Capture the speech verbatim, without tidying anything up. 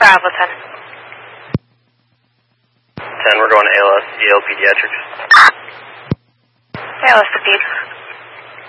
Bravo ten. ten, we're going to A L S, Yale Pediatrics. A L S to Peds.